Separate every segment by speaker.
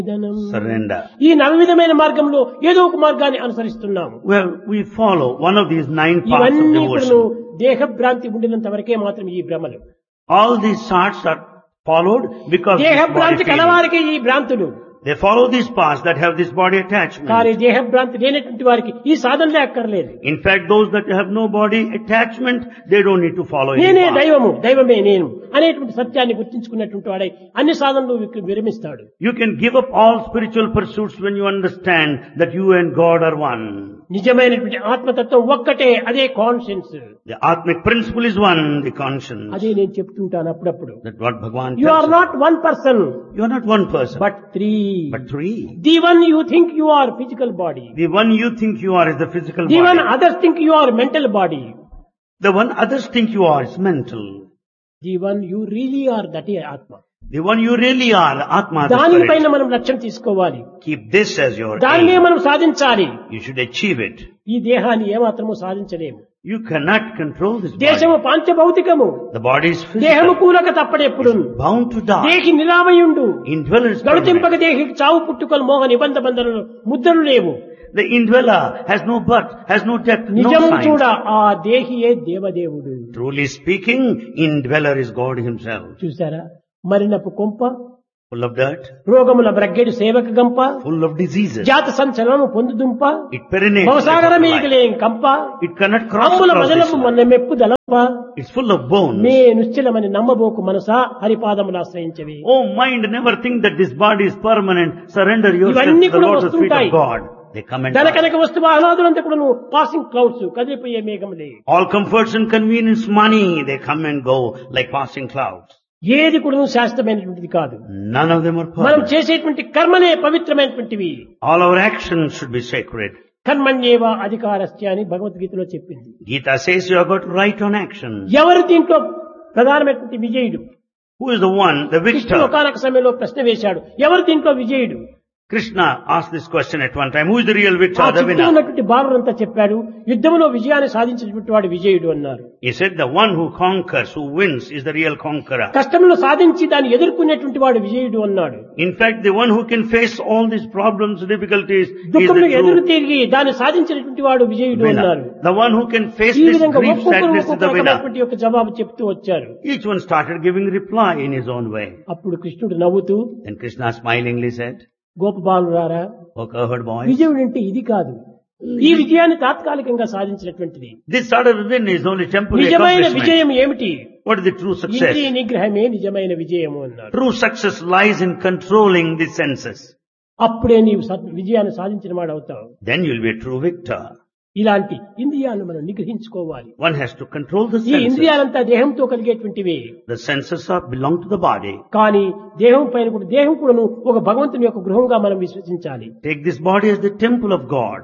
Speaker 1: surrender.
Speaker 2: ఈ నవవిధమైన మార్గంలో ఏదో ఒక మార్గాన్ని అనుసరిస్తున్నాము.
Speaker 1: Well, we follow one of these 9 paths of
Speaker 2: ఇవన్నీ కూడాను
Speaker 1: devotion.
Speaker 2: దేహభ్రాంతి ఉండినంత వరకే మాత్రం ఈ భ్రమలు.
Speaker 1: All these charts are followed because this body
Speaker 2: దేహభ్రాంతి
Speaker 1: feeling.
Speaker 2: కలవారికి ఈ భ్రాంతులు.
Speaker 1: They follow these paths that have this body attachment.
Speaker 2: కానీ దేహభ్రాంతి లేనటువంటి వారికి ఈ సాధనలే అక్కర్లేదు.
Speaker 1: In fact, those that have no body attachment, they don't need to follow any
Speaker 2: నేనే
Speaker 1: path.
Speaker 2: దైవము, దైవమే నేను అనేటువంటి సత్యాన్ని గుర్తించుకున్నటువంటి వాడై అన్ని సాధనలు విరమిస్తాడు.
Speaker 1: You can give up all spiritual pursuits when you understand that you and God are one.
Speaker 2: నిజమైనటువంటి ఆత్మతత్వం ఒక్కటే, అదే conscience.
Speaker 1: The Atmic principle is one, the conscience.
Speaker 2: అదే నేను చెప్తుంటాను అప్పుడప్పుడు.
Speaker 1: That's what Bhagavan
Speaker 2: you are
Speaker 1: tells us.
Speaker 2: Not one person
Speaker 1: You are not one person,
Speaker 2: but three.
Speaker 1: but 3.
Speaker 2: The one you think you are physical body,
Speaker 1: The one you think you are is the physical
Speaker 2: the one
Speaker 1: body.
Speaker 2: Others think you are mental body,
Speaker 1: The one others think you are is mental.
Speaker 2: The one you really are that ఏ ఆత్మ.
Speaker 1: The one you really are, the Atma, the
Speaker 2: దానిపైన
Speaker 1: spirit.
Speaker 2: మనం లక్ష్యం తీసుకోవాలి.
Speaker 1: Keep this as your
Speaker 2: దానినే
Speaker 1: aim.
Speaker 2: మనం సాధించాలి.
Speaker 1: You should achieve it.
Speaker 2: ఈ దేహాన్ని ఏమాత్రము సాధించలేము.
Speaker 1: You cannot control this
Speaker 2: దేశము
Speaker 1: body.
Speaker 2: పాంచభౌతికము,
Speaker 1: The body is
Speaker 2: దేహము
Speaker 1: physical.
Speaker 2: కూలక తప్పడెప్పుడు.
Speaker 1: Bound to die.
Speaker 2: దేహి నిరామయుండు,
Speaker 1: Indweller is
Speaker 2: గడుతింపక
Speaker 1: permanent.
Speaker 2: దేహికి చావు పుట్టుకలు మోహ నిబంధ బంధనలు ముద్రలు లేవు.
Speaker 1: The indweller has no birth, has no depth, no
Speaker 2: నిజము చూడ
Speaker 1: signs.
Speaker 2: ఆ దేహియే దేవదేవుడు.
Speaker 1: Truly speaking, indweller is God himself.
Speaker 2: చూసారా, మరినపు కొంప,
Speaker 1: Full of dirt,
Speaker 2: రోగముల బ్రగ్గెడు సేవక గంప,
Speaker 1: full of diseases.
Speaker 2: జాత సంచలనము పొందుదుంప,
Speaker 1: It perinates.
Speaker 2: భవసాగర
Speaker 1: like a fly.
Speaker 2: మీగలేం కంప,
Speaker 1: It cannot cross
Speaker 2: అమ్ముల
Speaker 1: across
Speaker 2: మదలపు
Speaker 1: this.
Speaker 2: మన మెప్పు దళప,
Speaker 1: It's full of bones.
Speaker 2: May నిశ్చలమని నమ్మబోకు Manasa హరిపాదములు ఆశ్రయించవి.
Speaker 1: Oh mind, never think that this body is permanent. Surrender yourself
Speaker 2: ఇవన్నీ
Speaker 1: to the
Speaker 2: కూడా
Speaker 1: lotus feet
Speaker 2: వస్తుంటాయి.
Speaker 1: of God. They come and
Speaker 2: ధన
Speaker 1: pass.
Speaker 2: కనుక వస్తువు ఆహ్లాదులంతా కూడా passing clouds, కదిలిపోయే మేఘములే.
Speaker 1: All comforts and convenience, money, they come and go like passing clouds.
Speaker 2: ఏది కూడా శాశ్వతమైనటువంటిది కాదు.
Speaker 1: None of them are
Speaker 2: మనం
Speaker 1: permanent.
Speaker 2: చేసేటువంటి కర్మనే పవిత్రమైనటువంటివి.
Speaker 1: All our actions should be sacred.
Speaker 2: కర్మణ్యేవ అధికారస్య అని భగవద్గీతలో చెప్పింది.
Speaker 1: Gita says you have got right on action.
Speaker 2: ఎవరు దీంట్లో ప్రధానమైనటువంటి విజయుడు?
Speaker 1: Who is the one, the
Speaker 2: కృష్ణుడు
Speaker 1: victor?
Speaker 2: ఒకానొక సమయంలో ప్రశ్న వేశాడు, ఎవరు దీంట్లో విజయుడు?
Speaker 1: Krishna asked this question at one time. Who is the real
Speaker 2: ఆ
Speaker 1: victor, the
Speaker 2: చుట్టూ
Speaker 1: winner?
Speaker 2: ఉన్నటువంటి బాలురంతా చెప్పాడు, యుద్ధంలో విజయాన్ని సాధించినటువంటి వాడు విజయుడు అన్నారు.
Speaker 1: He said the one who conquers, who wins, is the real conqueror.
Speaker 2: కష్టంలో సాధించి దాన్ని ఎదుర్కొనేటువంటి వాడు విజయుడు అన్నాడు.
Speaker 1: In fact, the one who can face all these problems, difficulties, is
Speaker 2: దుఃఖంలో
Speaker 1: the
Speaker 2: ఎదురు
Speaker 1: true
Speaker 2: తిరిగి దాన్ని సాధించినటువంటి వాడు విజయుడు అన్నారు.
Speaker 1: winner. The one who can face
Speaker 2: ఈ
Speaker 1: this
Speaker 2: విధంగా
Speaker 1: grief,
Speaker 2: ఒక్కొక్కరు
Speaker 1: sadness is
Speaker 2: ఒక్కొక్క
Speaker 1: the winner.
Speaker 2: రకమైనటువంటి యొక్క జవాబు చెప్తూ వచ్చారు.
Speaker 1: Each one started giving reply in his own way.
Speaker 2: అప్పుడు కృష్ణుడు నవ్వుతూ,
Speaker 1: Then Krishna smilingly said,
Speaker 2: గోపబాలురారా,
Speaker 1: "O cowherd boys,
Speaker 2: విజయుడు అంటే ఇది కాదు, ఈ విజయాన్ని తాత్కాలికంగా సాధించినటువంటిది.
Speaker 1: this sort of win is only temporary
Speaker 2: నిజమైన
Speaker 1: accomplishment.
Speaker 2: విజయం ఏమిటి?
Speaker 1: What is the true
Speaker 2: ఇంద్రియ
Speaker 1: success?
Speaker 2: నిగ్రహమే నిజమైన విజయము అన్నారు.
Speaker 1: True success lies in controlling the senses.
Speaker 2: అప్పుడే నీవు విజయాన్ని సాధించిన వాడు అవుతావు.
Speaker 1: Then you'll be a true victor.
Speaker 2: ఇలాంటి ఇంద్రియాలను మనం నిగ్రహించుకోవాలి.
Speaker 1: One has to control the
Speaker 2: ఈ
Speaker 1: senses.
Speaker 2: ఇంద్రియాలంతా దేహంతో కలిగేటువంటివి.
Speaker 1: The senses belong to the body.
Speaker 2: కానీ దేహం పైన కూడా దేహం కూడాను ఒక భగవంతుని యొక్క గృహంగా మనం విశ్వసించాలి.
Speaker 1: Take this body as the temple of God.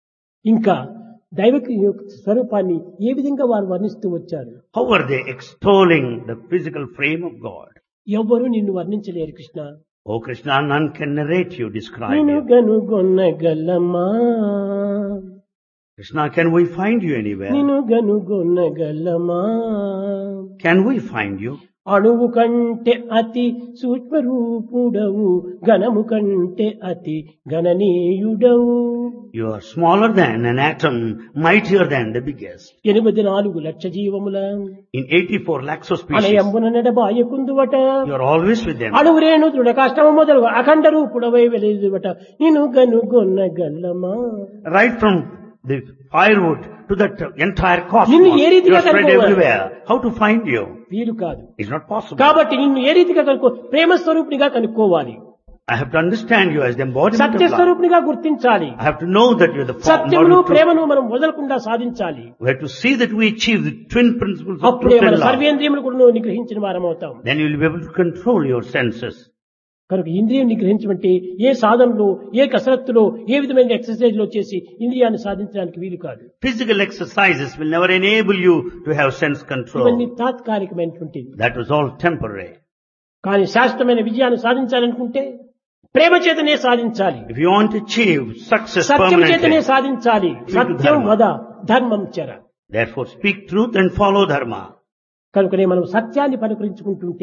Speaker 2: ఇంకా దైవిక యొక్క స్వరూపాన్ని ఏ విధంగా వారు వర్ణిస్తూ వచ్చారు?
Speaker 1: How are they extolling the physical frame of God?
Speaker 2: ఎవ్వరూ నిన్ను వర్ణించలేరు Krishna.
Speaker 1: Oh Krishna, none can narrate you, describe
Speaker 2: నిన్ను
Speaker 1: you.
Speaker 2: గనుగొన్నగలమా,
Speaker 1: Krishna, can we find you anywhere?
Speaker 2: నిన్ను గనుగొన్నగలమా,
Speaker 1: Can we find you?
Speaker 2: అణువు కంటే అతి సూక్ష్మరూపుడవు, ఘనము కంటే అతి గణనీయుడవు.
Speaker 1: You are smaller than an atom, mightier than the biggest.
Speaker 2: 84 lakh జీవముల
Speaker 1: In 84 lakhs of species,
Speaker 2: అనయంబున నెడబాయకుందువట,
Speaker 1: you are always with them.
Speaker 2: అణువురేణు దృఢకాష్టము మొదలు అఖండ రూపుడవై వెలిదువట, నిన్ను గనుగొన్నగలమా.
Speaker 1: Right from the firewood to the entire cosmos,
Speaker 2: నిన్ను ఏ
Speaker 1: you
Speaker 2: రీతిగా
Speaker 1: are spread
Speaker 2: కనుక్కోవాలి?
Speaker 1: everywhere. How to find you?
Speaker 2: వీలు కాదు.
Speaker 1: It's not possible.
Speaker 2: కాబట్టి నిన్ను ఏ రీతిగా ప్రేమ స్వరూపునిగా కనుక్కోవాలి.
Speaker 1: I have to understand you as the embodiment
Speaker 2: Satya
Speaker 1: of love.
Speaker 2: స్వరూపునిగా గుర్తించాలి.
Speaker 1: I have to know that you are the
Speaker 2: సత్యమును
Speaker 1: embodiment of truth.
Speaker 2: ప్రేమను మనం వదలకుండా సాధించాలి.
Speaker 1: We have to see that we achieve the twin principles of
Speaker 2: అప్పుడే
Speaker 1: truth
Speaker 2: మన
Speaker 1: and love.
Speaker 2: సర్వేంద్రియములు కూడా నిగ్రహించిన వారం అవుతాం.
Speaker 1: Then you will be able to control your senses.
Speaker 2: కనుక ఇంద్రియం నిగ్రహించమంటే ఏ సాధనలో, ఏ కసరత్తులో, ఏ విధమైన ఎక్సర్సైజ్ లో చేసి ఇంద్రియాన్ని సాధించడానికి వీలు కాదు.
Speaker 1: Physical exercises will never enable you to have sense control.
Speaker 2: ఇవన్నీ తాత్కాలికమైనటువంటివి.
Speaker 1: That was all temporary.
Speaker 2: కానీ శాశ్వతమైన విజయాన్ని సాధించాలనుకుంటే ప్రేమ చేతనే సాధించాలి.
Speaker 1: If you want to achieve success
Speaker 2: సత్యం చేతనే
Speaker 1: permanently,
Speaker 2: సాధించాలి.
Speaker 1: to
Speaker 2: Satyam
Speaker 1: dharma.
Speaker 2: వద ధర్మం చర.
Speaker 1: therefore speak truth and follow dharma.
Speaker 2: కనుకనే మనం సత్యాన్ని పరికరించుకుంటుంటే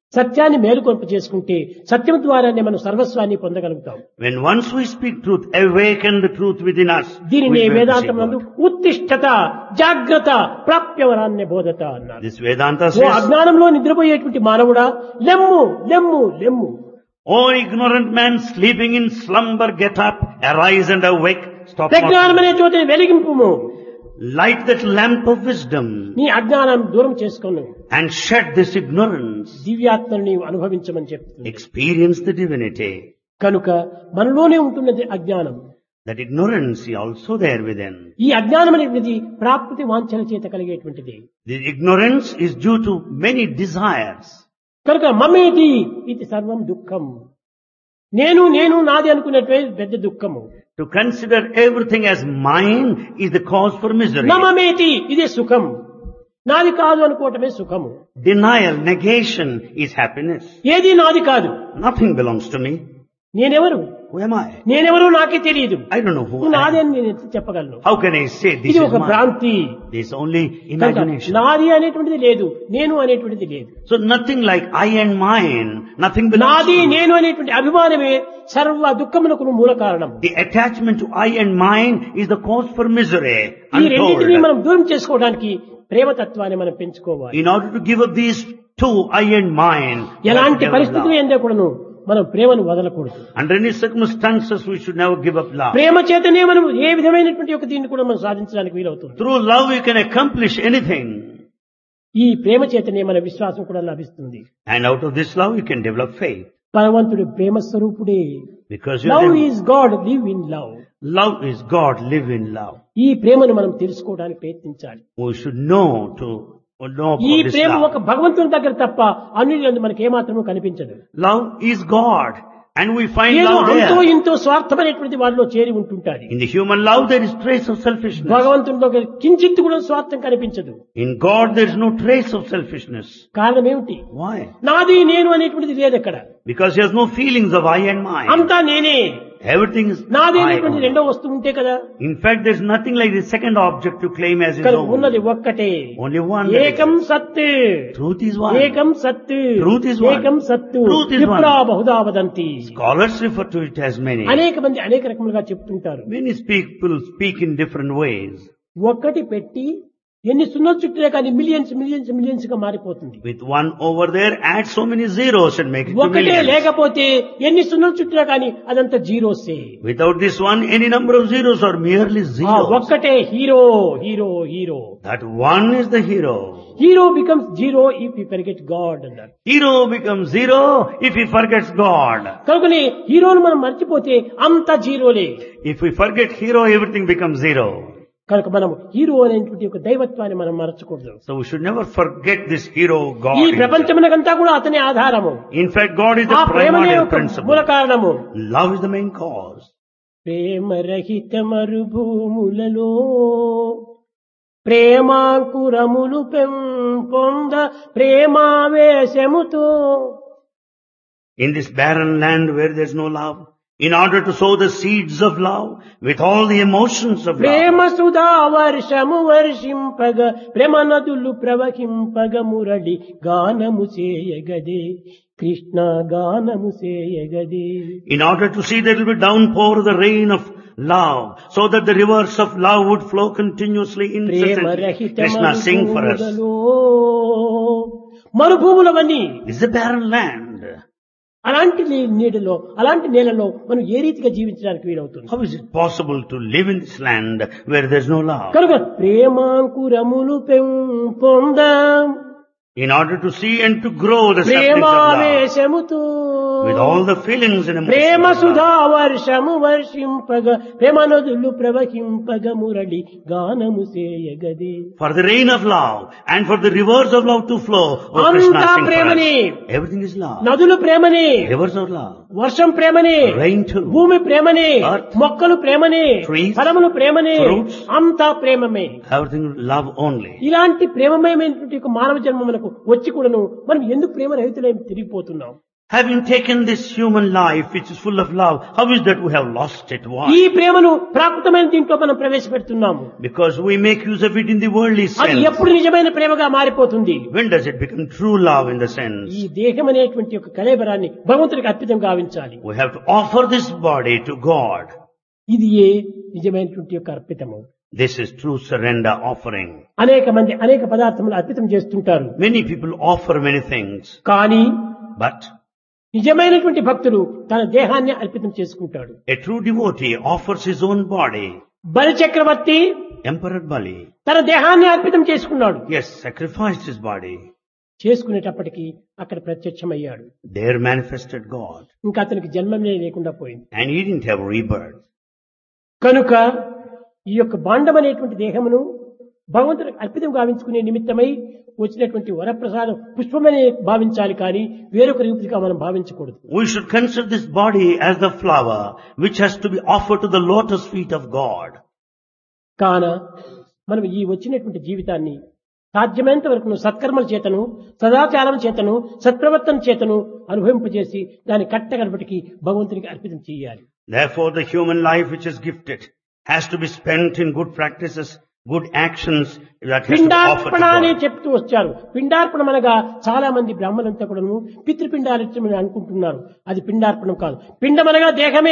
Speaker 2: సత్యాన్ని మేలుకొల్పు చేసుకుంటే సత్యం ద్వారానే మనం సర్వస్వాన్ని పొందగలుగుతాం.
Speaker 1: When once we speak truth, awaken the truth within us.
Speaker 2: దీనిని
Speaker 1: which we have to
Speaker 2: Vedantam
Speaker 1: see
Speaker 2: నందు
Speaker 1: God.
Speaker 2: ఉత్తిష్ఠత జాగ్రత్త ప్రాప్యవరాన్య బోధత అన్నారు.
Speaker 1: This Vedanta
Speaker 2: ఓ
Speaker 1: says,
Speaker 2: అజ్ఞానంలో నిద్రపోయేటువంటి మానవుడా లెమ్ము లెమ్ము లెమ్ము.
Speaker 1: "O ignorant man sleeping in slumber, get up, arise and awake, stop
Speaker 2: ప్రజ్ఞానం
Speaker 1: not.
Speaker 2: అనే జ్యోతిని వెలిగింపుము.
Speaker 1: Light that lamp of wisdom
Speaker 2: నీ అజ్ఞానం దూరం చేసుకొను.
Speaker 1: and shed this ignorance.
Speaker 2: దివ్యాత్మను నీవు అనుభవించమని చెప్తుంది.
Speaker 1: Experience the divinity."
Speaker 2: కనుక మనలోనే ఉంటున్నది అజ్ఞానం.
Speaker 1: That ignorance is also there within.
Speaker 2: ఈ అజ్ఞానం అనేది ప్రాప్తి వాంఛల చేత కలిగేటువంటిది.
Speaker 1: The ignorance is due to many desires.
Speaker 2: కనుక మమేతి ఇది సర్వం దుఃఖం. నేను నేను నాది అనుకునేటువంటి పెద్ద దుఃఖము.
Speaker 1: To consider everything as mine is the cause for misery.
Speaker 2: నమమేతి ఇదే సుఖం. నాది కాదు అనుకోవటమే సుఖము.
Speaker 1: Denial, negation is happiness.
Speaker 2: ఏది నాది కాదు.
Speaker 1: Nothing belongs to me.
Speaker 2: నేనెవరు?
Speaker 1: Who am I?
Speaker 2: నేనెవరు నాకే తెలియదు.
Speaker 1: I don't know who
Speaker 2: నువ్వు
Speaker 1: I
Speaker 2: నాదే
Speaker 1: am.
Speaker 2: అని నేను చెప్పగలను.
Speaker 1: How can I say this
Speaker 2: ఇది
Speaker 1: is
Speaker 2: ఒక
Speaker 1: mine?
Speaker 2: భ్రాంతి.
Speaker 1: This is only
Speaker 2: కనుక
Speaker 1: imagination.
Speaker 2: నాది అనేటువంటిది లేదు, నేను అనేటువంటిది లేదు.
Speaker 1: So nothing like I and mine. Nothing belongs
Speaker 2: నాది
Speaker 1: to me.
Speaker 2: నేను అనేటువంటి అభిమానమే సర్వ దుఃఖమునకు మూల కారణం.
Speaker 1: The attachment to I and mine is the cause for misery.
Speaker 2: ఈ రెండింటినీ
Speaker 1: Untold.
Speaker 2: మనం దూరం చేసుకోవడానికి ప్రేమతత్వాన్ని మనం పెంచుకోవాలి.
Speaker 1: In order to give up these two, I and mine, we have to
Speaker 2: ఎలాంటి
Speaker 1: develop
Speaker 2: పరిస్థితులు
Speaker 1: love.
Speaker 2: ఎందే కూడాను మనం ప్రేమను వదలకూడదు.
Speaker 1: Under any circumstances, we should never give up love.
Speaker 2: ప్రేమ చేతనే మనం ఏ విధమైనటువంటి ఒక దీన్ని కూడా మనం సాధించడానికి వీలవుతుంది.
Speaker 1: Through love, you can accomplish anything.
Speaker 2: ఈ ప్రేమ చేతనే మన విశ్వాసం కూడా లభిస్తుంది.
Speaker 1: And out of this love, you can develop faith.
Speaker 2: భగవంతుడు ప్రేమ స్వరూపుడే.
Speaker 1: Because you
Speaker 2: love
Speaker 1: are
Speaker 2: is God, live in love.
Speaker 1: love is God, live in love.
Speaker 2: ఈ ప్రేమను మనం తెలుసుకోవడానికి ప్రయత్నించాలి.
Speaker 1: We should know
Speaker 2: ఈ
Speaker 1: about this
Speaker 2: ప్రేమ
Speaker 1: love.
Speaker 2: ఒక భగవంతుని దగ్గర తప్ప అన్యులందు మనకి ఏమాత్రమూ కనిపించదు.
Speaker 1: Love is God. And we find
Speaker 2: ఏదో
Speaker 1: love
Speaker 2: అంతో
Speaker 1: there.
Speaker 2: ఇంతో స్వార్థమైనటువంటి వారిలో చేరి ఉంటుంటారు.
Speaker 1: In the human love, there is trace of selfishness.
Speaker 2: భగవంతుని దగ్గర కించిత్తు కూడా స్వార్థం కనిపించదు.
Speaker 1: In God, there is no trace of selfishness.
Speaker 2: కారణం ఏమిటి?
Speaker 1: Why?
Speaker 2: నాది నేను అనేటువంటిది లేదు అక్కడ.
Speaker 1: Because he has no feelings of I and mine.
Speaker 2: అంతా నేనే.
Speaker 1: Everything is
Speaker 2: నాది
Speaker 1: I
Speaker 2: అనేటువంటి
Speaker 1: only.
Speaker 2: రెండో వస్తువు ఉంటే కదా.
Speaker 1: In fact, there is nothing like the second object to claim as his
Speaker 2: ఇక్కడ
Speaker 1: own.
Speaker 2: ఉన్నది ఒక్కటే.
Speaker 1: Only one. that
Speaker 2: ఏకం
Speaker 1: exists.
Speaker 2: సత్.
Speaker 1: Truth is one.
Speaker 2: ఏకం సత్.
Speaker 1: Truth is one.
Speaker 2: ఏకం సత్తు.
Speaker 1: Truth is one.
Speaker 2: విప్రా Bahuda వదంతి.
Speaker 1: Scholars refer to it as many.
Speaker 2: అనేక మంది అనేక రకములుగా చెప్తుంటారు.
Speaker 1: Many people speak in different ways.
Speaker 2: ఒక్కటి పెట్టి ఎన్ని సున్నలు చుట్టినా కానీ మిలియన్స్ మిలియన్స్ మిలియన్స్ గా మారిపోతుంది.
Speaker 1: With one over there, add so many zeros and make it to
Speaker 2: ఒకటే
Speaker 1: millions.
Speaker 2: లేకపోతే ఎన్ని సున్నలు చుట్టినా కానీ అదంతా జీరోసే.
Speaker 1: Without this one, any number of zeros are merely
Speaker 2: ఆ
Speaker 1: zeros.
Speaker 2: ఒక్కటే hero hero hero.
Speaker 1: That one is the hero.
Speaker 2: Hero becomes zero if you forget God అన్నారు.
Speaker 1: Hero becomes zero if he forgets God.
Speaker 2: కనుకనే హీరోను మనం మర్చిపోతే అంతా జీరోలే.
Speaker 1: If we forget hero, everything becomes zero.
Speaker 2: కనుక మనం hero అనేటువంటి ఒక దైవత్వాన్ని మనం మరచకూడదు.
Speaker 1: So we should never forget this hero, God.
Speaker 2: ఈ
Speaker 1: himself.
Speaker 2: ప్రపంచమునకంతా కూడా అతనే ఆధారము.
Speaker 1: In fact, God is
Speaker 2: ఆ
Speaker 1: the
Speaker 2: ప్రేమనే
Speaker 1: primordial
Speaker 2: ఒక
Speaker 1: principle.
Speaker 2: మూల కారణము.
Speaker 1: Love is the main cause.
Speaker 2: ప్రేమరహిత మరుభూములలో ప్రేమాంకురములు పెంపొంద ప్రేమావేశముతో.
Speaker 1: In this barren land where there is no love, in order to sow the seeds of love with all the emotions of
Speaker 2: Prema
Speaker 1: love,
Speaker 2: Sudha వర్షము వర్షింపగ ప్రేమ నదులు ప్రవహింపగ మురళి గానము చేయగదే కృష్ణ గానము చేయగదే.
Speaker 1: in order to see there will be downpour of the rain of love, so that the rivers of love would flow continuously incessantly.
Speaker 2: ప్రేమరహిత
Speaker 1: Krishna, sing for us.
Speaker 2: మరుభూములలో మరుభూములవన్నీ
Speaker 1: This is a barren land.
Speaker 2: అలాంటి నీడలో అలాంటి నేలలో మనం ఏ రీతిగా జీవించడానికి వీలవుతుంది?
Speaker 1: How is it possible to live in this land where there is no love?
Speaker 2: కనుక ప్రేమాంకురములు పెంపొంద
Speaker 1: In order to see and to grow the saplings of love,
Speaker 2: ప్రేమావేశముతో
Speaker 1: with all the feelings and emotions
Speaker 2: Prema
Speaker 1: of love.
Speaker 2: Sudha వర్షము వర్షింపగ ప్రేమ నదులు ప్రవహింపగ మురళి గానము చేయగదే.
Speaker 1: For the rain of love and for the rivers of love to flow, oh Krishna,
Speaker 2: అంతా
Speaker 1: sing for
Speaker 2: ప్రేమనే.
Speaker 1: us. Everything is love.
Speaker 2: నదులు ప్రేమనే,
Speaker 1: Rivers of love,
Speaker 2: వర్షం ప్రేమనే,
Speaker 1: rain too,
Speaker 2: భూమి ప్రేమనే,
Speaker 1: Earth,
Speaker 2: మొక్కలు ప్రేమనే,
Speaker 1: trees,
Speaker 2: ఫలములు ప్రేమనే,
Speaker 1: fruits,
Speaker 2: అంతా ప్రేమమే.
Speaker 1: everything love only.
Speaker 2: ఇలాంటి ప్రేమమయమైనటువంటి ఒక మానవ జన్మ మనకు వచ్చి కూడాను మనం ఎందుకు ప్రేమ రహితులై తిరిగిపోతున్నాం?
Speaker 1: Having taken this human life which is full of love, how is that we have lost it? Why?
Speaker 2: ఈ ప్రేమను ప్రాకృతమైన దీంట్లో మనం ప్రవేశపెడుతున్నాము.
Speaker 1: Because we make use of it in the worldly
Speaker 2: అది
Speaker 1: sense.
Speaker 2: ఎప్పుడు నిజమైన ప్రేమగా మారిపోతుంది?
Speaker 1: When does it become true love in the sense?
Speaker 2: ఈ దేహం అనేటువంటి ఒక కళేబరాన్ని భగవంతుడికి అర్పితం గావించాలి.
Speaker 1: We have to offer this body to God.
Speaker 2: ఇది ఏ నిజమైనటువంటి యొక్క అర్పితము.
Speaker 1: This is true surrender offering.
Speaker 2: అనేక మంది అనేక పదార్థములు అర్పితం చేస్తుంటారు.
Speaker 1: Many people offer many things,
Speaker 2: కానీ
Speaker 1: but
Speaker 2: నిజమైనటువంటి భక్తుడు తన దేహాన్ని అర్పితం చేసుకుంటాడు.
Speaker 1: a true devotee offers his own body.
Speaker 2: బలి చక్రవర్తి
Speaker 1: Emperor Bali,
Speaker 2: తన దేహాన్ని అర్పితం చేసుకున్నాడు.
Speaker 1: yes, sacrificed his body.
Speaker 2: చేసుకునేటప్పటికి అక్కడ ప్రత్యక్షమయ్యాడు.
Speaker 1: There manifested God.
Speaker 2: ఇంకా అతనికి జన్మమే లేకుండా పోయింది.
Speaker 1: And he didn't have rebirth.
Speaker 2: కనుక ఈ యొక్క బాండం అనేటువంటి దేహమును భగవంతుడికి అర్పితం గావించుకునే నిమిత్తమై వచ్చినటువంటి వరప్రసాదం పుష్పమనే భావించాలి కానీ వేరొక రీతిగా మనం భావించకూడదు.
Speaker 1: We should consider this body as the flower which has to be offered to the lotus feet of God.
Speaker 2: కాన మనం ఈ వచ్చినటువంటి జీవితాన్ని సాధ్యమైనంత వరకు సత్కర్మల చేతను సదాచారం చేతను సత్ప్రవర్తన చేతను అనుభవింపజేసి దాన్ని కట్టగడపటికి భగవంతునికి అర్పితం చేయాలి.
Speaker 1: Therefore the human life which is gifted has to be spent in good practices, good actions that has to be offered to
Speaker 2: పిండార్పణ అనే
Speaker 1: God.
Speaker 2: చెప్తూ వచ్చారు. పిండార్పణం అనగా చాలా మంది బ్రాహ్మణులంతా కూడాను పితృపిండార్పణం అనుకుంటున్నారు. అది పిండార్పణం కాదు. పిండమనగా దేహమే.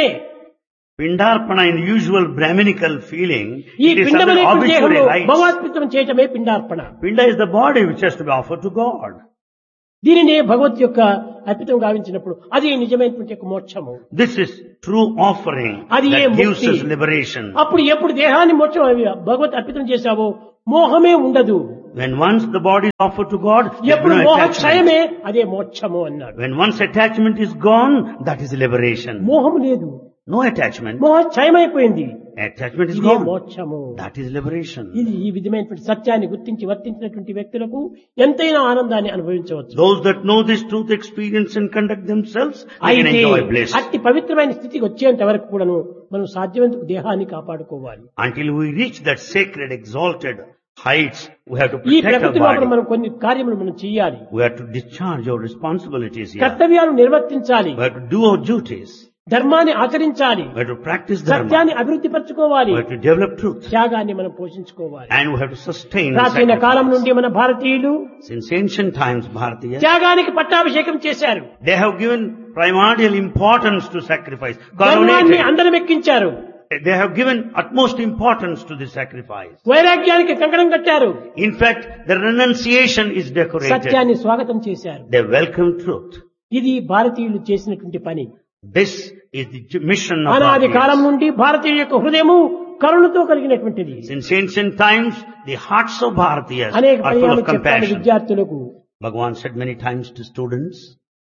Speaker 1: Pindarpana in the usual Brahminical feeling,
Speaker 2: ఈ
Speaker 1: it is
Speaker 2: పిండం
Speaker 1: some
Speaker 2: అనేటువంటి
Speaker 1: arbitrary
Speaker 2: దేహంలో
Speaker 1: rites.
Speaker 2: భగవద్గీతం చేయటమే పిండార్పణ.
Speaker 1: Pinda is the body which has to be offered to God.
Speaker 2: దీనినే భగవత్ యొక్క అర్పితం గావించినప్పుడు అది నిజమైనటువంటి యొక్క మోక్షము.
Speaker 1: This is true offering
Speaker 2: అది ఏ
Speaker 1: that gives
Speaker 2: ముక్తి.
Speaker 1: us liberation.
Speaker 2: అప్పుడు ఎప్పుడు దేహాన్ని మోక్షం భగవత్ అర్పితం చేశావో మోహమే ఉండదు.
Speaker 1: When once the body is offered to God, there is
Speaker 2: ఎప్పుడు
Speaker 1: no
Speaker 2: మోహ
Speaker 1: attachment.
Speaker 2: క్షయమే అదే మోక్షము అన్నాడు.
Speaker 1: When once attachment is gone, that is liberation.
Speaker 2: మోహము లేదు,
Speaker 1: No attachment.
Speaker 2: మోహ క్షయమైపోయింది.
Speaker 1: Attachment is
Speaker 2: ఇదే
Speaker 1: gone.
Speaker 2: మోక్షము.
Speaker 1: That is liberation.
Speaker 2: ఇది ఈ విధమైనటువంటి సత్యాన్ని గుర్తించి వర్తించినటువంటి వ్యక్తులకు ఎంతైనా ఆనందాన్ని అనుభవించవచ్చు.
Speaker 1: Those that know this truth, experience and conduct themselves, they can
Speaker 2: అయితే
Speaker 1: enjoy bliss.
Speaker 2: అట్టి పవిత్రమైన స్థితికి వచ్చేంత వరకు కూడాను మనం సాధ్యమైనంత దేహాన్ని కాపాడుకోవాలి.
Speaker 1: Until we reach that sacred, exalted heights, we have to
Speaker 2: ఈ
Speaker 1: protect our
Speaker 2: ప్రకృతిలో
Speaker 1: body.
Speaker 2: మనం కొన్ని కార్యములు మనం చేయాలి.
Speaker 1: We have to discharge our responsibilities here.
Speaker 2: కర్తవ్యాలు నిర్వర్తించాలి.
Speaker 1: We have to do our duties.
Speaker 2: ధర్మాన్ని ఆచరించాలి.
Speaker 1: We have to practice dharma.
Speaker 2: సత్యాన్ని అభివృద్ధి పరచుకోవాలి.
Speaker 1: We have to develop truth.
Speaker 2: త్యాగాన్ని మనం పోషించుకోవాలి.
Speaker 1: And we have to sustain
Speaker 2: ప్రాచీన కాలం
Speaker 1: sacrifice.
Speaker 2: నుండి మన భారతీయులు
Speaker 1: Since ancient times, Bharatiya,
Speaker 2: త్యాగానికి పట్టాభిషేకం చేశారు.
Speaker 1: they have given primordial importance to sacrifice.
Speaker 2: ధర్మాన్ని
Speaker 1: Coronated.
Speaker 2: అందరం ఎక్కించారు.
Speaker 1: They have given utmost importance to this sacrifice.
Speaker 2: వైరాగ్యానికి కంకణం కట్టారు.
Speaker 1: In fact, the renunciation is decorated.
Speaker 2: సత్యాన్ని స్వాగతం చేశారు.
Speaker 1: They welcome truth.
Speaker 2: ఇది భారతీయులు చేసినటువంటి పని.
Speaker 1: This is the mission of
Speaker 2: అనాది కాలం
Speaker 1: Bharatiya.
Speaker 2: నుండి భారతీయుల యొక్క హృదయము కరుణతో కలిగినటువంటిది.
Speaker 1: Since ancient times, the hearts of Bharatiyas
Speaker 2: అనేక
Speaker 1: are full
Speaker 2: పర్యాలు
Speaker 1: of
Speaker 2: చెప్పాలి
Speaker 1: compassion.
Speaker 2: విద్యార్థులకు.
Speaker 1: Bhagavan said many times to students,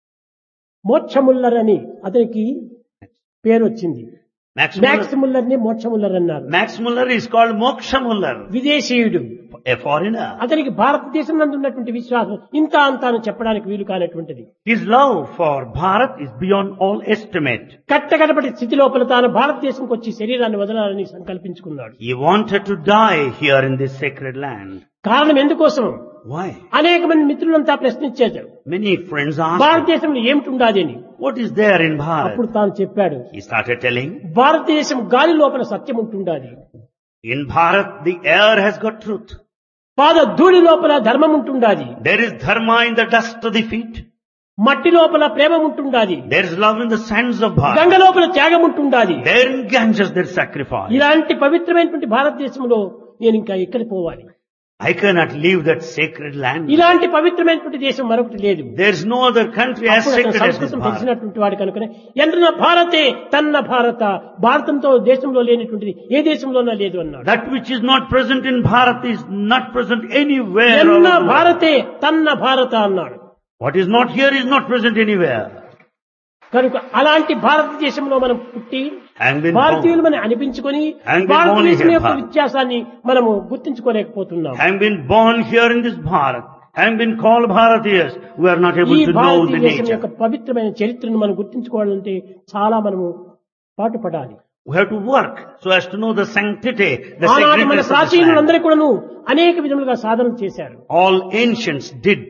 Speaker 2: మోక్షముల్లర్ అని అతనికి పేరు వచ్చింది.
Speaker 1: Max
Speaker 2: మ్యాక్స్
Speaker 1: Muller,
Speaker 2: ముల్లర్ ని మోక్షముల్లర్ అన్నారు.
Speaker 1: Max Muller is called Moksha Muller,
Speaker 2: విదేశీయుడు.
Speaker 1: a foreigner.
Speaker 2: అతనికి భారతదేశం నందు ఉన్నటువంటి విశ్వాసం ఇంత అంతా అని చెప్పడానికి వీలు కానటువంటిది.
Speaker 1: His love for Bharat is beyond all estimate.
Speaker 2: కట్టగడపటి స్థితి లోపల తాను భారతదేశంకి వచ్చి శరీరాన్ని వదలాలని సంకల్పించుకున్నాడు.
Speaker 1: He wanted to die here in this sacred land.
Speaker 2: కారణం ఎందుకోసం?
Speaker 1: Why?
Speaker 2: అనేక మంది మిత్రులంతా ప్రశ్నించారు,
Speaker 1: Many friends asked him,
Speaker 2: భారతదేశంలో ఏమిటి ఉండాలి అని.
Speaker 1: what is there in
Speaker 2: అప్పుడు
Speaker 1: Bharat?
Speaker 2: తాను చెప్పాడు,
Speaker 1: He started telling,
Speaker 2: భారతదేశం గాలి లోపల సత్యం ఉంటుండాలి,
Speaker 1: in Bharat the air has got truth.
Speaker 2: పాద ధూళి లోపల ధర్మం ఉంటుండాలి,
Speaker 1: There is dharma in the dust of the feet.
Speaker 2: మట్టి లోపల ప్రేమ ఉంటుండాలి,
Speaker 1: There is love in the sands of Bharat.
Speaker 2: Ganga లోపల త్యాగం ఉంటుండాలి.
Speaker 1: There in Ganges there is sacrifice.
Speaker 2: ఇలాంటి పవిత్రమైనటువంటి భారతదేశంలో నేను ఇంకా ఎక్కడ పోవాలి?
Speaker 1: I cannot leave that sacred land.
Speaker 2: ఇలాంటి పవిత్రమైనటువంటి దేశం మరొకటి లేదు.
Speaker 1: There is no other country as
Speaker 2: అప్పుడు అతను
Speaker 1: sacred as this
Speaker 2: సంస్కృతం
Speaker 1: Bharat.
Speaker 2: తెలిసినటువంటి వాడు కనుకనే ఎంతన భారతే తన్న భారత, భారతంతో దేశంలో లేనటువంటిది ఏ దేశంలోనా లేదు అన్నాడు.
Speaker 1: That which is not present in Bharat is not present anywhere.
Speaker 2: ఎన్న
Speaker 1: all over the world.
Speaker 2: భారతే తన్న భారత అన్నాడు.
Speaker 1: What is not here is not present anywhere.
Speaker 2: కనుక అలాంటి భారతదేశంలో మనం పుట్టి
Speaker 1: Having been
Speaker 2: భారతీయులు
Speaker 1: born,
Speaker 2: మనం అనిపించుకొని
Speaker 1: And been
Speaker 2: భారతదేశం
Speaker 1: born here,
Speaker 2: యొక్క
Speaker 1: Bharat.
Speaker 2: వ్యత్యాసాన్ని మనము గుర్తించుకోలేకపోతున్నాం.
Speaker 1: having been born here in this Bharat, having been called Bharatiyas, we are not able
Speaker 2: ఈ
Speaker 1: to know the
Speaker 2: భారతదేశం యొక్క
Speaker 1: nature.
Speaker 2: పవిత్రమైన చరిత్రను మనం గుర్తించుకోవాలంటే చాలా మనము పాటుపడాలి.
Speaker 1: We have to work so as to know the sanctity, the
Speaker 2: ఆనాటి మన
Speaker 1: sacredness of this land.
Speaker 2: ప్రాచీనులందరూ కూడాను అనేక విధములుగా సాధనలు చేశారు.
Speaker 1: All ancients did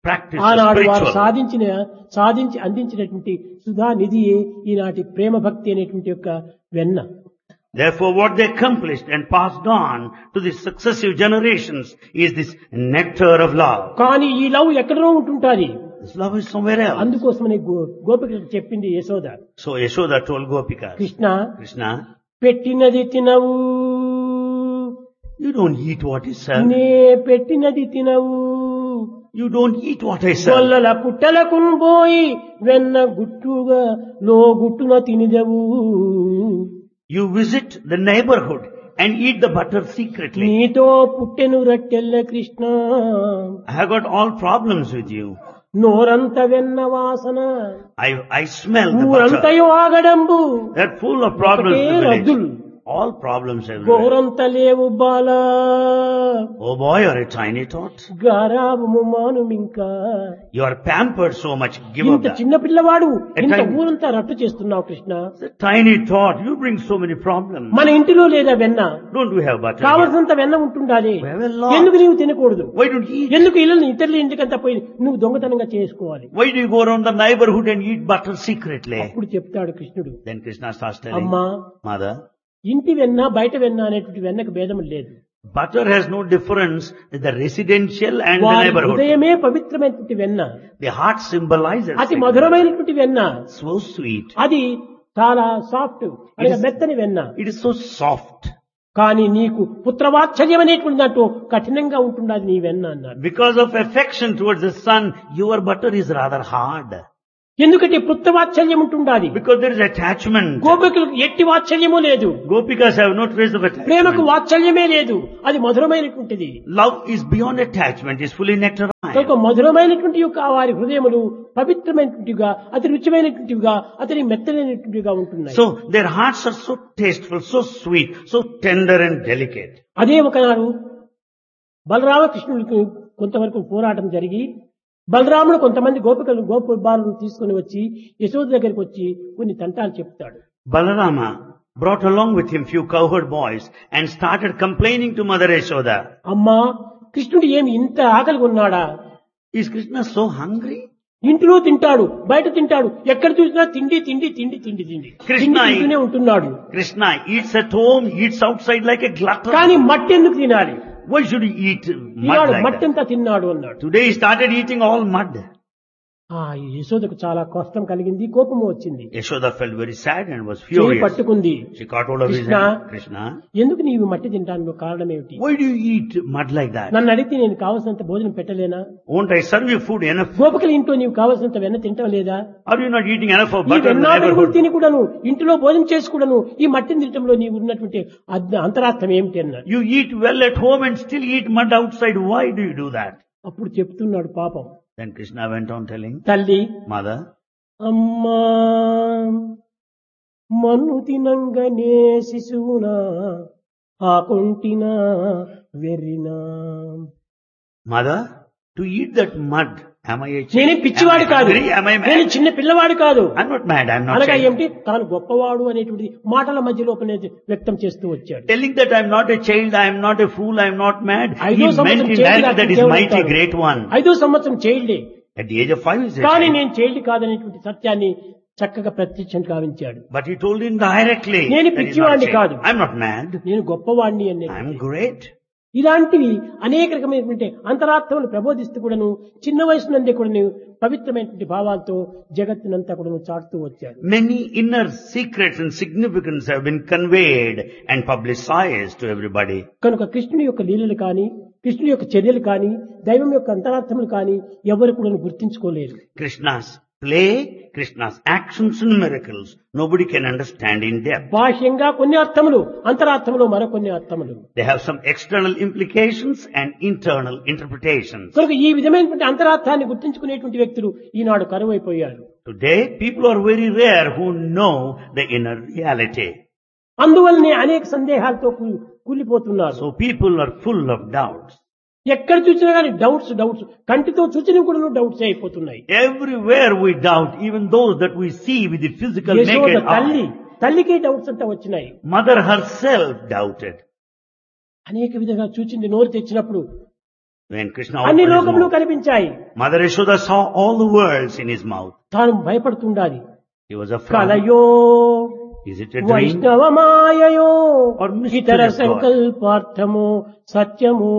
Speaker 1: practice
Speaker 2: ఆనాడు వారు
Speaker 1: spiritual.
Speaker 2: సాధించి అందించినటువంటి సుధా నిధియే ఈనాటి ప్రేమ భక్తి అనేటువంటి యొక్క వెన్న.
Speaker 1: Therefore, what they accomplished and passed on to the successive generations is this nectar of love.
Speaker 2: కానీ ఈ లవ్ ఎక్కడో ఉంటుంటాది.
Speaker 1: This love is somewhere else.
Speaker 2: అందుకోసమని గోపికలకు చెప్పింది Yashoda.
Speaker 1: So Yashoda told Gopika,
Speaker 2: Krishna
Speaker 1: Krishna,
Speaker 2: పెట్టినది తినవు,
Speaker 1: you don't eat what is served.
Speaker 2: నే పెట్టినది తినవు,
Speaker 1: You don't eat what I serve.
Speaker 2: కొల్లల పుట్టలకు పోయి వెన్న గుట్టుగా లో గుట్టున తినిదవు.
Speaker 1: You visit the neighborhood and eat the butter secretly.
Speaker 2: నీతో పుట్టెను రట్టెల్ల Krishna,
Speaker 1: I have got all problems with you.
Speaker 2: నోరంత వెన్న వాసన,
Speaker 1: I smell the butter.
Speaker 2: ఊరంతయో ఆగడంబు,
Speaker 1: They're full of problems in the village.
Speaker 2: రద్దులు
Speaker 1: All problems everywhere.
Speaker 2: గోరంత లేవు బాల,
Speaker 1: Oh boy, you're a tiny tot.
Speaker 2: గారాబము మానుమింకా.
Speaker 1: You are pampered so much. Give up
Speaker 2: ఇంత
Speaker 1: that.
Speaker 2: చిన్న పిల్లవాడు ఇంత
Speaker 1: time-
Speaker 2: ఊరంతా రట్టు చేస్తున్నావు Krishna.
Speaker 1: It's a tiny tot. You bring so many problems.
Speaker 2: మన ఇంటిలో లేదా వెన్న,
Speaker 1: Don't we have butter? here?
Speaker 2: కావలసినంత వెన్న ఉంటుండాలి.
Speaker 1: We have a lot.
Speaker 2: ఎందుకు నీవు తినకూడదు?
Speaker 1: Why don't you eat?
Speaker 2: ఎందుకు ఇతరుల ఇంటికంతా పోయి నువ్వు దొంగతనంగా చేసుకోవాలి?
Speaker 1: Why do you go around the neighborhood and eat butter secretly?
Speaker 2: అప్పుడు చెప్తాడు కృష్ణుడు,
Speaker 1: Then Krishna starts telling,
Speaker 2: అమ్మా
Speaker 1: Mother,
Speaker 2: ఇంటి వెన్న బయట వెన్న అనేటువంటి వెన్నకు భేదం లేదు.
Speaker 1: butter has no difference in the residential and the
Speaker 2: వారి
Speaker 1: neighborhood.
Speaker 2: హృదయమే పవిత్రమైనటువంటి వెన్న,
Speaker 1: The heart symbolizes
Speaker 2: అతి
Speaker 1: it.
Speaker 2: మధురమైనటువంటి వెన్న,
Speaker 1: So sweet.
Speaker 2: అది చాలా సాఫ్ట్ అనగా మెత్తని వెన్న.
Speaker 1: It is so soft.
Speaker 2: కానీ నీకు పుత్రవాత్సల్యం అనేటువంటి దాంట్లో కఠినంగా ఉంటున్నది నీ వెన్న అన్నాడు.
Speaker 1: Because of affection towards the son, your butter is rather hard.
Speaker 2: ఎందుకంటే పుత్రవాత్సల్యం ఉంటుండాలి.
Speaker 1: Because there is attachment.
Speaker 2: గోపికలకు ఎట్టి వాత్సల్యము లేదు,
Speaker 1: Gopikas have no trace of
Speaker 2: ప్రేమకు
Speaker 1: attachment.
Speaker 2: వాత్సల్యమే లేదు, అది మధురమైనటువంటిది.
Speaker 1: Love is beyond attachment, is fully nectarine.
Speaker 2: కనుక మధురమైనటువంటి యొక్క వారి హృదయములు పవిత్రమైనటువంటివిగా, అతి రుచిమైనటువంటివిగా, అతని మెత్తనైనటువంటివిగా ఉంటున్నాయి.
Speaker 1: So their hearts are so tasteful, so sweet, so tender and delicate.
Speaker 2: అదే ఒకనాడు బలరామకృష్ణుడికి కొంతవరకు పోరాటం జరిగి, బలరాముడు కొంతమంది గోప బాలను తీసుకుని వచ్చి యశోద దగ్గరికి వచ్చి కొన్ని తంటాలు చెప్తాడు.
Speaker 1: Balarama brought along with him few cowherd boys and started complaining to Mother Yashoda.
Speaker 2: అమ్మా, కృష్ణుడు ఏమి ఇంత ఆకలిగా ఉన్నాడా?
Speaker 1: Is Krishna so hungry?
Speaker 2: ఇంటిలో తింటాడు, బయట తింటాడు, ఎక్కడ చూసినా తిండి తిండి తిండి తిండి తిండి
Speaker 1: కృష్ణ
Speaker 2: తింటూనే ఉంటున్నాడు.
Speaker 1: Krishna eats at home, eats outside like a glutton.
Speaker 2: కానీ మట్టి ఎందుకు తినాలి?
Speaker 1: Why should he eat mud
Speaker 2: Eenadu
Speaker 1: like
Speaker 2: మట్టి
Speaker 1: that?
Speaker 2: అంతా తిన్నాడు అన్నాడు.
Speaker 1: Today he started eating all mud.
Speaker 2: ఈ యశోదకు చాలా కష్టం కలిగింది, కోపము వచ్చింది,
Speaker 1: Yashoda felt very sad and was
Speaker 2: చేయి
Speaker 1: furious.
Speaker 2: పట్టుకుంది.
Speaker 1: She caught hold of his
Speaker 2: Krishna,
Speaker 1: hand. Krishna,
Speaker 2: ఎందుకు నీవు మట్టి తినడానికి కారణం ఏమిటి?
Speaker 1: why do you eat mud like that?
Speaker 2: నన్ను అడిగితే నేను కావలసినంత భోజనం పెట్టలేనా?
Speaker 1: Won't I serve you food enough?
Speaker 2: గోపికల ఇంట్లో నీవు కావలసినంత వెన్న తింటాం లేదా?
Speaker 1: Are you not eating enough of
Speaker 2: ఈ
Speaker 1: butter in the
Speaker 2: వెన్నాటలు
Speaker 1: neighborhood?
Speaker 2: తిని కూడాను, ఇంటిలో భోజనం చేసి కూడాను ఈ మట్టిని తినటంలో నీవు ఉన్నటువంటి అంతరార్థం ఏమిటి అన్నాడు.
Speaker 1: You eat well at home and still eat mud outside. Why do you do that?
Speaker 2: అప్పుడు చెప్తున్నాడు పాపం,
Speaker 1: Then Krishna went on telling,
Speaker 2: తల్లి
Speaker 1: Mother,
Speaker 2: అమ్మా మన్ను తినంగనే శిశువునా ఆకుంటినా వెర్రినా.
Speaker 1: Mother, to eat that mud, am I a child?
Speaker 2: నేనే పిచ్చివాడు
Speaker 1: Am I
Speaker 2: కాదు,
Speaker 1: hungry? Am I
Speaker 2: నేను
Speaker 1: mad?
Speaker 2: చిన్న పిల్లవాడు కాదు.
Speaker 1: I'm not mad. I'm not
Speaker 2: అనగా
Speaker 1: child.
Speaker 2: ఏమిటి, తాను గొప్పవాడు అనేటువంటి మాటల మధ్యలో వ్యక్తం చేస్తూ వచ్చాడు.
Speaker 1: Telling that I'm not a child, I'm not a fool, I'm not mad. He
Speaker 2: ఐదో
Speaker 1: meant
Speaker 2: సంవత్సరం
Speaker 1: indirectly that is
Speaker 2: దేవుడు
Speaker 1: mighty
Speaker 2: అంటాడు.
Speaker 1: great one.
Speaker 2: 5వ సంవత్సరం చైల్డే,
Speaker 1: At the age of 5 is a
Speaker 2: కానీ
Speaker 1: child.
Speaker 2: నేను చైల్డ్ కాదనేటువంటి సత్యాన్ని చక్కగా ప్రత్యక్షం కావించాడు.
Speaker 1: But he told indirectly
Speaker 2: నేను
Speaker 1: that he's not
Speaker 2: పిచ్చివాడిని
Speaker 1: child.
Speaker 2: కాదు,
Speaker 1: I'm not mad.
Speaker 2: నేను గొప్పవాడిని అనే
Speaker 1: I'm great.
Speaker 2: ఇలాంటివి అనేక రకమైనటువంటి అంతరార్థములు ప్రబోధిస్తూ కూడాను చిన్న వయసు నుండి కూడా పవిత్రమైనటువంటి భావాలతో జగత్తునంతా కూడా చాటుతూ వచ్చాడు.
Speaker 1: Many inner secrets and significance have been conveyed and publicized to everybody.
Speaker 2: కనుక కృష్ణుని యొక్క లీలలు కానీ, కృష్ణుని యొక్క చర్యలు కానీ, దైవం యొక్క అంతరార్థములు కానీ ఎవరు కూడా గుర్తించుకోలేరు.
Speaker 1: Krishna's play, Krishna's actions and miracles, nobody can understand in depth.
Speaker 2: బాహ్యంగా కొన్ని అర్థములు, అంతరార్థములు మరికొన్ని అర్థములు.
Speaker 1: They have some external implications and internal interpretations.
Speaker 2: కనుక ఈ విధమైనటువంటి అంతరార్థాన్ని గుర్తించుకునేటువంటి వ్యక్తులు ఈనాడు కరువైపోయారు.
Speaker 1: Today, people are very rare who know the inner reality.
Speaker 2: అందువల్లనే అనేక సందేహాలతో కూలిపోతున్నారు.
Speaker 1: So people are full of doubts.
Speaker 2: ఎక్కడ చూసినా కానీ డౌట్స్ డౌట్స్, కంటితో చూసిన కూడా డౌట్స్ అయిపోతున్నాయి.
Speaker 1: Everywhere we doubt, even those that we see with the physical
Speaker 2: Yashoda
Speaker 1: naked
Speaker 2: తల్లి,
Speaker 1: eye.
Speaker 2: తల్లికే డౌట్స్ అంతా వచ్చినాయి.
Speaker 1: Mother herself doubted.
Speaker 2: అనేక విధంగా చూచింది, నోరు తెచ్చినప్పుడు
Speaker 1: When Krishna
Speaker 2: అన్ని
Speaker 1: opened his
Speaker 2: లోకములు
Speaker 1: mouth,
Speaker 2: కనిపించాయి.
Speaker 1: Mother Yashoda saw all the worlds in his mouth.
Speaker 2: తాను భయపడుతుండాలి.
Speaker 1: He was afraid.
Speaker 2: కలయో
Speaker 1: Is it a dream?
Speaker 2: వైష్ణవమాయయో
Speaker 1: Or mystery
Speaker 2: ఇతర
Speaker 1: of God?
Speaker 2: సంకల్పార్థమో సత్యమో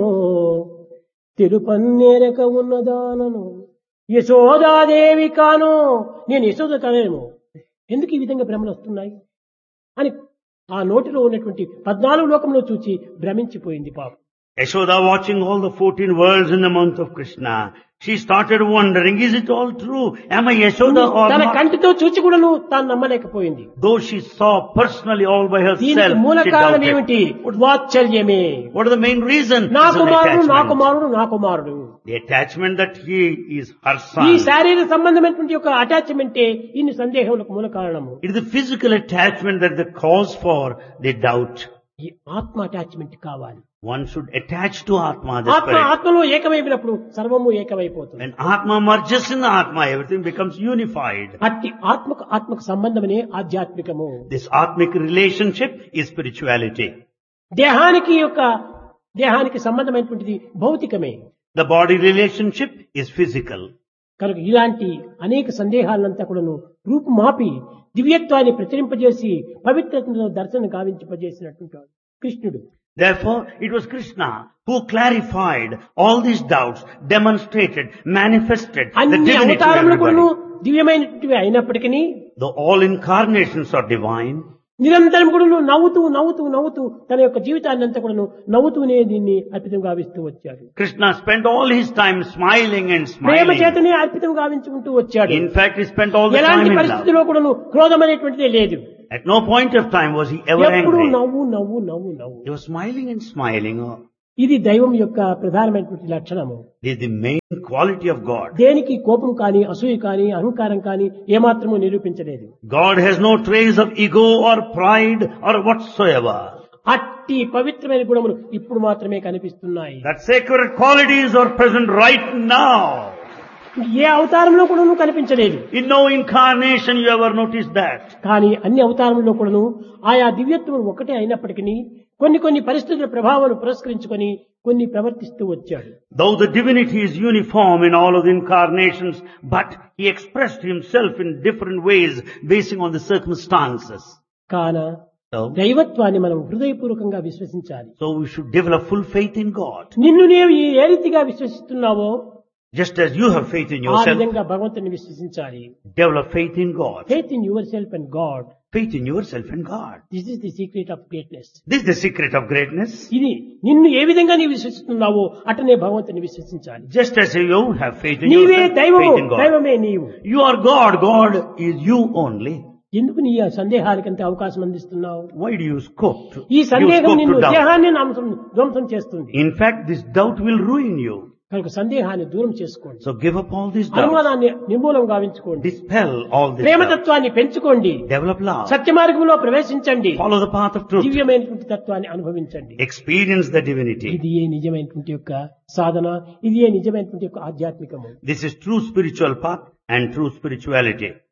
Speaker 2: తిరుపన్నేరక ఉన్నదానను యశోదాదేవి కాను నేను యశోద కానేమో ఎందుకు ఈ విధంగా భ్రమలు వస్తున్నాయి అని ఆ నోటిలో ఉన్నటువంటి 14 లోకంలో చూచి భ్రమించిపోయింది పాపం.
Speaker 1: Yashoda watching all the 14 worlds in the month of Krishna, she started wondering, is it all true? Am I Yashoda or
Speaker 2: తన
Speaker 1: not?
Speaker 2: కంటితో చూచి కూడాను తాను నమ్మలేకపోయింది.
Speaker 1: Though she saw personally all by herself,
Speaker 2: దీనికి మూల
Speaker 1: she
Speaker 2: కారణం
Speaker 1: doubted.
Speaker 2: ఏమిటి? వాత్సల్యమే.
Speaker 1: What are the main reasons?
Speaker 2: నా
Speaker 1: It's an
Speaker 2: కుమారుడు నా
Speaker 1: attachment.
Speaker 2: కుమారుడు నా కుమారుడు.
Speaker 1: The attachment that he is her
Speaker 2: ఈ
Speaker 1: son.
Speaker 2: శారీరక సంబంధమైనటువంటి యొక్క అటాచ్మెంటే ఇన్ని సందేహములకు మూల కారణము.
Speaker 1: It is the physical attachment that is the cause for the doubt.
Speaker 2: ఈ ఆత్మ అటాచ్మెంట్ కావాలి.
Speaker 1: One should attach to Atma, the
Speaker 2: ఆత్మ
Speaker 1: spirit.
Speaker 2: ఆత్మలో ఏకమైనప్పుడు సర్వము ఏకమైపోతుంది.
Speaker 1: When Atma merges in Atma, everything becomes unified.
Speaker 2: అట్టి ఆత్మకు సంబంధమనే ఆధ్యాత్మికము.
Speaker 1: This Atmic relationship is spirituality.
Speaker 2: దేహానికి సంబంధమైనటువంటిది భౌతికమే.
Speaker 1: The body relationship is physical.
Speaker 2: కనుక ఇలాంటి అనేక సందేహాలంతా కూడాను రూపుమాపి దివ్యత్వాన్ని ప్రచురింపజేసి పవిత్రతను దర్శనం గావింపజేసినటువంటి కృష్ణుడు.
Speaker 1: Therefore, it was Krishna who clarified all these doubts, demonstrated, manifested the
Speaker 2: అన్ని
Speaker 1: divinity of
Speaker 2: అవతారములు కూడాను
Speaker 1: everybody.
Speaker 2: దివ్యమైనటువంటివి అయినప్పటికీ
Speaker 1: Though all incarnations are divine,
Speaker 2: నిరంతరం కూడా నవ్వుతూ తన యొక్క జీవితాన్ని అంతా కూడా నవ్వుతూనే దీన్ని అర్పితం గావిస్తూ వచ్చాడు.
Speaker 1: Krishna spent all his time smiling and
Speaker 2: Prema
Speaker 1: smiling.
Speaker 2: చేతనే అర్పితం గావించుకుంటూ వచ్చాడు.
Speaker 1: In fact, he spent all the time
Speaker 2: ఎలాంటి
Speaker 1: in love.
Speaker 2: పరిస్థితిలో కూడా క్రోధం అనేటువంటిదే లేదు.
Speaker 1: At no point of time was he ever
Speaker 2: ఎప్పుడు
Speaker 1: angry.
Speaker 2: నవ్వు.
Speaker 1: He was smiling and smiling.
Speaker 2: ఇది దైవం యొక్క ప్రధానమైనటువంటి లక్షణము.
Speaker 1: This is the main quality of God.
Speaker 2: దేనికి కోపం కానీ అసూయ కానీ అహంకారం కానీ ఏమాత్రము నిరూపించలేదు.
Speaker 1: God has no trace of ego or pride or whatsoever.
Speaker 2: అట్టి పవిత్రమైన గుణములు ఇప్పుడు మాత్రమే కనిపిస్తున్నాయి.
Speaker 1: That sacred qualities are present right now.
Speaker 2: ఏ అవతారంలో కూడా కనిపించలేదు.
Speaker 1: In no incarnation you ever noticed that.
Speaker 2: కానీ అన్ని అవతారంలో కూడాను ఆయా దివ్యత్వం ఒకటే అయినప్పటికీ కొన్ని పరిస్థితుల ప్రభావాలను పురస్కరించుకొని కొన్ని ప్రవర్తిస్తూ వచ్చాడు.
Speaker 1: Though the divinity is uniform in all of the incarnations, but he expressed himself in different ways basing on the circumstances.
Speaker 2: కాన
Speaker 1: So,
Speaker 2: దైవత్వాన్ని మనం హృదయపూర్వకంగా విశ్వసించాలి.
Speaker 1: so we should develop full faith in God.
Speaker 2: నిన్ను నీవు ఏ రీతిగా విశ్వసిస్తున్నావో
Speaker 1: Just as you have faith in
Speaker 2: ఆ
Speaker 1: yourself,
Speaker 2: విధంగా భగవంతుని విశ్వసించాలి.
Speaker 1: develop faith in God.
Speaker 2: Faith in your self and God.
Speaker 1: Faith in yourself and God.
Speaker 2: This is the secret of greatness.
Speaker 1: This is the secret of greatness.
Speaker 2: ఇది నిన్ను ఏ విధంగా నీవు విశ్వసిస్తున్నావో అటనే భగవంతుని విశ్వసించాలి.
Speaker 1: Just as you have faith in
Speaker 2: నీవే
Speaker 1: yourself,
Speaker 2: దైవము,
Speaker 1: faith in God.
Speaker 2: దైవమే నీవు.
Speaker 1: You are God, God is you only.
Speaker 2: ఎందుకు నీ ఆ సందేహాలకంత అవకాశం అందిస్తున్నావు?
Speaker 1: Why do you scope to,
Speaker 2: ఈ
Speaker 1: you
Speaker 2: సందేహం
Speaker 1: scope
Speaker 2: నిన్ను
Speaker 1: to doubt?
Speaker 2: దేహాన్ని ధ్వంసం చేస్తుంది.
Speaker 1: In fact, this doubt will ruin you.
Speaker 2: కనుక సందేహాన్ని దూరం చేసుకోండి.
Speaker 1: So give up all these doubts.
Speaker 2: అనుమానాన్ని నిర్మూలం గావించుకోండి.
Speaker 1: Dispel all this doubt.
Speaker 2: ప్రేమతత్వాన్ని పెంచుకోండి.
Speaker 1: Develop love.
Speaker 2: సత్య మార్గంలో ప్రవేశించండి.
Speaker 1: Follow the path of truth.
Speaker 2: దివ్యమైనటువంటి తత్వాన్ని అనుభవించండి.
Speaker 1: Experience the divinity.
Speaker 2: ఇది ఏ నిజమైనటువంటి యొక్క సాధన, ఇది ఏ నిజమైనటువంటి యొక్క ఆధ్యాత్మికము.
Speaker 1: This is true spiritual path and true spirituality.